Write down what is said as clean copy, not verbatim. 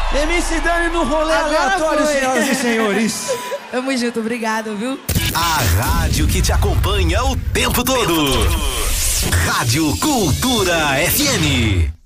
MC Dani no rolê Agora aleatório, foi. senhoras e senhores. Tamo junto, obrigado, viu? A rádio que te acompanha o tempo todo. Rádio Cultura FM.